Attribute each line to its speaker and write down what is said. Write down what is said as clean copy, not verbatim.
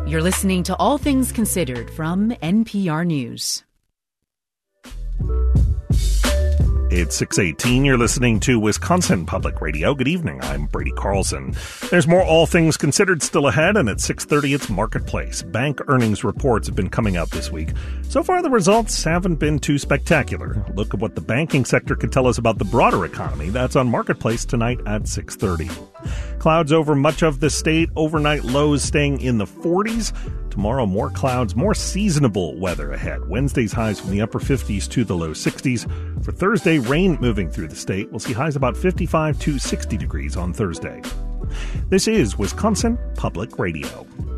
Speaker 1: You're listening to All Things Considered from NPR News.
Speaker 2: It's 6:18. You're listening to Wisconsin Public Radio. Good evening. I'm Brady Carlson. There's more All Things Considered still ahead, and at 6:30, it's Marketplace. Bank earnings reports have been coming out this week. So far, the results haven't been too spectacular. Look at what the banking sector could tell us about the broader economy. That's on Marketplace tonight at 6:30. Clouds over much of the state. Overnight lows staying in the 40s. Tomorrow, more clouds, more seasonable weather ahead. Wednesday's highs from the upper 50s to the low 60s. For Thursday, rain moving through the state. We'll see highs about 55 to 60 degrees on Thursday. This is Wisconsin Public Radio.